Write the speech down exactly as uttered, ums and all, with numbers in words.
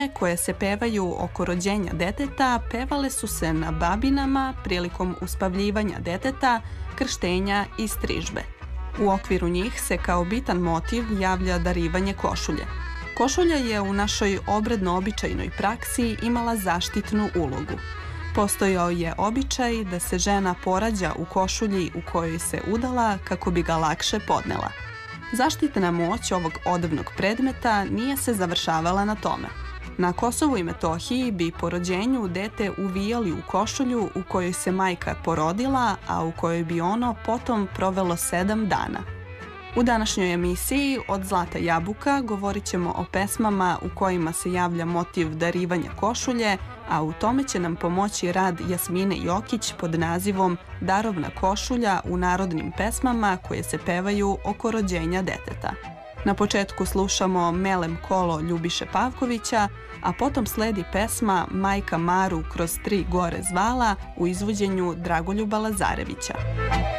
koje se pevaju oko rođenja deteta pevale su se na babinama prilikom uspavljivanja deteta, krštenja i strižbe. U okviru njih se kao bitan motiv javlja darivanje košulje. Košulja je u našoj obredno-običajnoj praksi imala zaštitnu ulogu. Postojao je običaj da se žena porađa u košulji u kojoj se udala kako bi ga lakše podnela. Zaštitna moć ovog odevnog predmeta nije se završavala na tome. Na Kosovu i Metohiji bi po rođenju dete uvijali u košulju u kojoj se majka porodila, a u kojoj bi ono potom provelo sedam dana. U današnjoj emisiji Od zlata jabuka govorit ćemo o pesmama u kojima se javlja motiv darivanja košulje, a u tome će nam pomoći rad Jasmine Jokić pod nazivom Darovna košulja u narodnim pesmama koje se pevaju oko rođenja deteta. Na početku slušamo Melem kolo Ljubiše Pavkovića, a potom sledi pesma Majka Maru kroz tri gore zvala u izvođenju Dragoljuba Lazarevića.